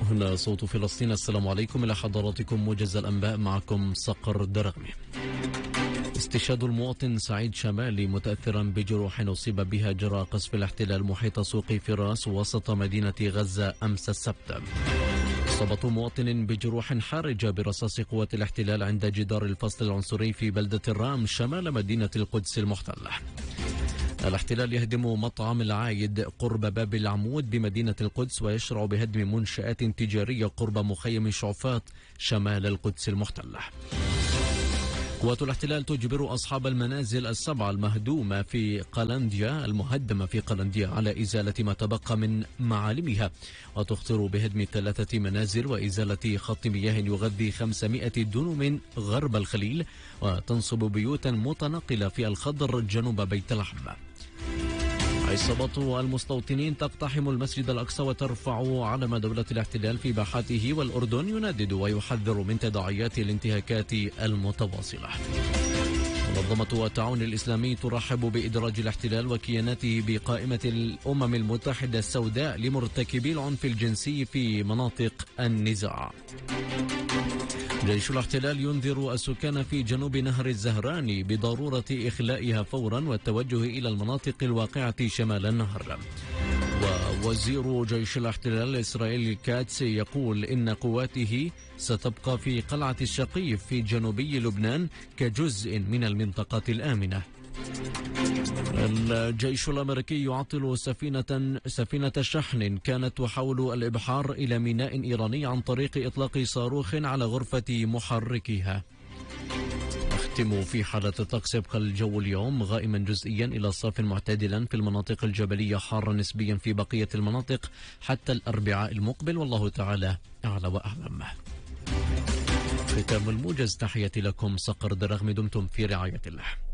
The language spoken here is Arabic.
هنا صوت فلسطين. السلام عليكم، إلى حضراتكم موجز الأنباء، معكم صقر درغمي. استشهاد المواطن سعيد شمالي متأثرا بجروح أصيب بها جراء قصف الاحتلال محيط سوق فراس وسط مدينة غزة أمس السبت. إصابة مواطن بجروح حارجة برصاص قوات الاحتلال عند جدار الفصل العنصري في بلدة الرام شمال مدينة القدس المحتلة. الاحتلال يهدم مطعم العايد قرب باب العمود بمدينة القدس، ويشرع بهدم منشآت تجارية قرب مخيم شعفاط شمال القدس المحتلة. قوات الاحتلال تجبر أصحاب المنازل السبعة المهدومة في قلنديا على إزالة ما تبقى من معالمها، وتخطر بهدم 3 منازل وإزالة خط مياه يغذي 500 دنم غرب الخليل، وتنصب بيوتا متنقلة في الخضر جنوب بيت لحم. عصابة المستوطنين تقتحم المسجد الأقصى وترفع علم دولة الاحتلال في باحاته، والأردن يندد ويحذر من تداعيات الانتهاكات المتواصلة. منظمة التعاون الإسلامي ترحب بإدراج الاحتلال وكياناته بقائمة الأمم المتحدة السوداء لمرتكبي العنف الجنسي في مناطق النزاع. جيش الاحتلال ينذر السكان في جنوب نهر الزهراني بضرورة إخلائها فورا والتوجه إلى المناطق الواقعة شمال النهر. ووزير جيش الاحتلال الإسرائيلي كاتس يقول إن قواته ستبقى في قلعة الشقيف في جنوبي لبنان كجزء من المنطقة الآمنة. الجيش الأمريكي يعطل سفينة شحن كانت تحاول الإبحار إلى ميناء إيراني عن طريق إطلاق صاروخ على غرفة محركها. نختم في حالة الطقس. يبقى الجو اليوم غائما جزئيا إلى صاف معتدلا في المناطق الجبلية، حارا نسبيا في بقية المناطق حتى الأربعاء المقبل، والله تعالى أعلى وأعلم. ختام الموجز، تحياتي لكم صقر درغمي، دمتم في رعاية الله.